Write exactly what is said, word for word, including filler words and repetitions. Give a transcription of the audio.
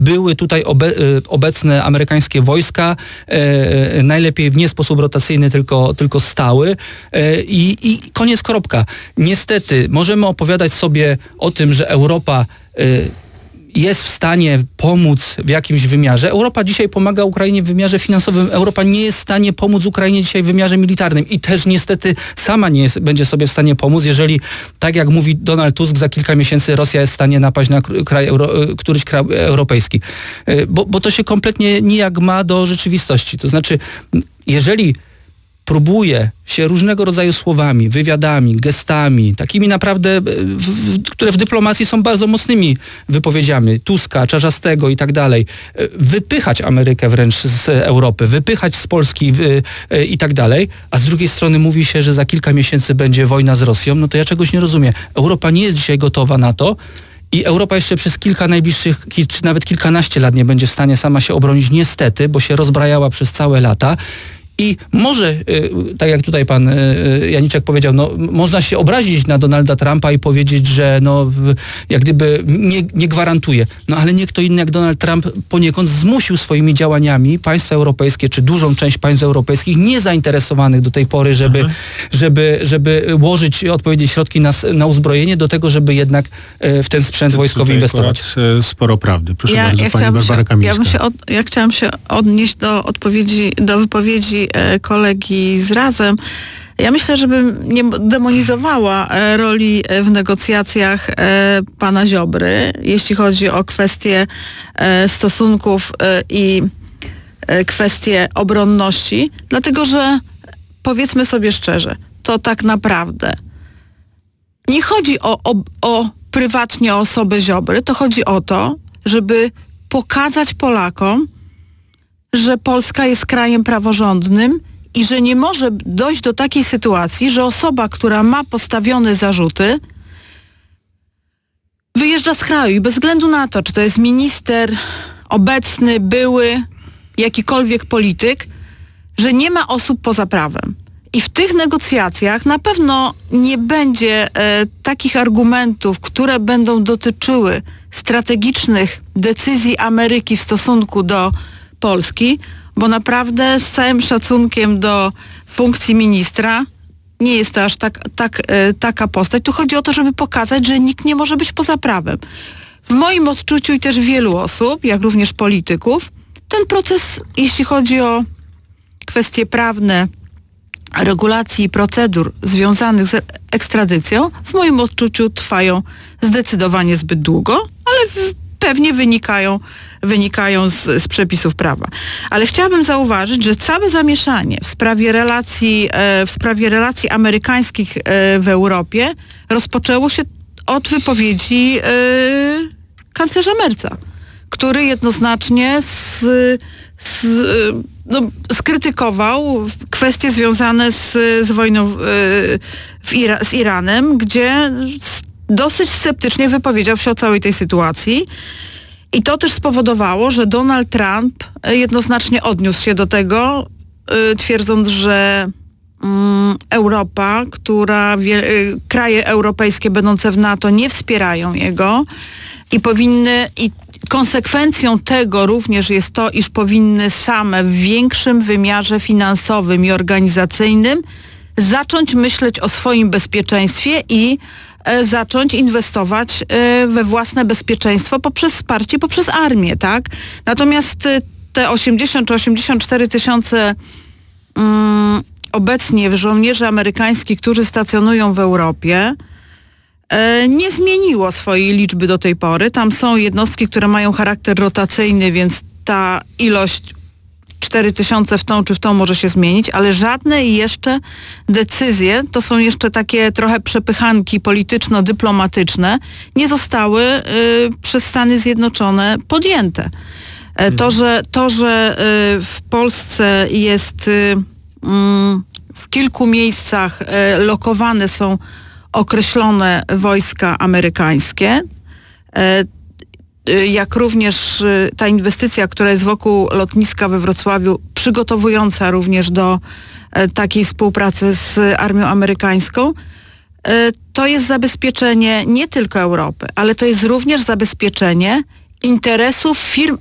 były tutaj obe, obecne amerykańskie wojska, e, najlepiej w nie sposób rotacyjny, tylko, tylko stały e, i, i koniec, kropka. Niestety możemy opowiadać sobie o tym, że Europa e, jest w stanie pomóc w jakimś wymiarze. Europa dzisiaj pomaga Ukrainie w wymiarze finansowym. Europa nie jest w stanie pomóc Ukrainie dzisiaj w wymiarze militarnym i też niestety sama nie jest, będzie sobie w stanie pomóc, jeżeli, tak jak mówi Donald Tusk, za kilka miesięcy Rosja jest w stanie napaść na kraj Euro, któryś kraj europejski. Bo, bo to się kompletnie nijak ma do rzeczywistości. To znaczy, jeżeli próbuje się różnego rodzaju słowami, wywiadami, gestami, takimi naprawdę, w, w, które w dyplomacji są bardzo mocnymi wypowiedziami Tuska, Czarzastego i tak dalej, wypychać Amerykę wręcz z Europy, wypychać z Polski w, i tak dalej, a z drugiej strony mówi się, że za kilka miesięcy będzie wojna z Rosją, no to ja czegoś nie rozumiem. Europa nie jest dzisiaj gotowa na to i Europa jeszcze przez kilka najbliższych, czy nawet kilkanaście lat nie będzie w stanie sama się obronić, niestety, bo się rozbrajała przez całe lata. I może, tak jak tutaj pan Janiczek powiedział, no, można się obrazić na Donalda Trumpa i powiedzieć, że no, jak gdyby nie, nie gwarantuje. No ale nie kto inny jak Donald Trump poniekąd zmusił swoimi działaniami państwa europejskie, czy dużą część państw europejskich niezainteresowanych do tej pory, żeby, mhm. żeby, żeby łożyć odpowiednie środki na, na uzbrojenie do tego, żeby jednak w ten sprzęt wojskowy tutaj inwestować. Sporo prawdy. Proszę ja, bardzo, ja pani Barbara Kamińska. Ja, bym się od, ja chciałam się odnieść do odpowiedzi, do wypowiedzi kolegi z Razem. Ja myślę, żebym nie demonizowała roli w negocjacjach pana Ziobry, jeśli chodzi o kwestie stosunków i kwestie obronności, dlatego że powiedzmy sobie szczerze, to tak naprawdę nie chodzi o, o, o prywatnie o osobę Ziobry, to chodzi o to, żeby pokazać Polakom, że Polska jest krajem praworządnym i że nie może dojść do takiej sytuacji, że osoba, która ma postawione zarzuty, wyjeżdża z kraju i bez względu na to, czy to jest minister, obecny, były, jakikolwiek polityk, że nie ma osób poza prawem. I w tych negocjacjach na pewno nie będzie e, takich argumentów, które będą dotyczyły strategicznych decyzji Ameryki w stosunku do Polski, bo naprawdę z całym szacunkiem do funkcji ministra nie jest to aż tak, tak, e, taka postać. Tu chodzi o to, żeby pokazać, że nikt nie może być poza prawem. W moim odczuciu i też wielu osób, jak również polityków, ten proces, jeśli chodzi o kwestie prawne, regulacji i procedur związanych z ekstradycją, w moim odczuciu trwają zdecydowanie zbyt długo, ale w, pewnie wynikają, wynikają z, z przepisów prawa. Ale chciałabym zauważyć, że całe zamieszanie w sprawie relacji, e, w sprawie relacji amerykańskich e, w Europie rozpoczęło się od wypowiedzi e, kanclerza Merza, który jednoznacznie z, z, no, skrytykował kwestie związane z, z wojną w Ira- z Iranem, gdzie dosyć sceptycznie wypowiedział się o całej tej sytuacji. I to też spowodowało, że Donald Trump jednoznacznie odniósł się do tego, twierdząc, że um, Europa, która wie, kraje europejskie będące w NATO nie wspierają jego i powinny i konsekwencją tego również jest to, iż powinny same w większym wymiarze finansowym i organizacyjnym zacząć myśleć o swoim bezpieczeństwie i e, zacząć inwestować e, we własne bezpieczeństwo poprzez wsparcie, poprzez armię, tak? Natomiast e, te osiemdziesiąt czy osiemdziesiąt cztery tysiące mm, obecnie żołnierzy amerykańskich, którzy stacjonują w Europie, nie zmieniło swojej liczby do tej pory. Tam są jednostki, które mają charakter rotacyjny, więc ta ilość cztery tysiące w tą czy w tą może się zmienić, ale żadne jeszcze decyzje, to są jeszcze takie trochę przepychanki polityczno-dyplomatyczne, nie zostały y, przez Stany Zjednoczone podjęte. Y, to, że, to, że y, w Polsce jest y, y, w kilku miejscach y, lokowane są określone wojska amerykańskie, jak również ta inwestycja, która jest wokół lotniska we Wrocławiu, przygotowująca również do takiej współpracy z armią amerykańską, to jest zabezpieczenie nie tylko Europy, ale to jest również zabezpieczenie interesów firm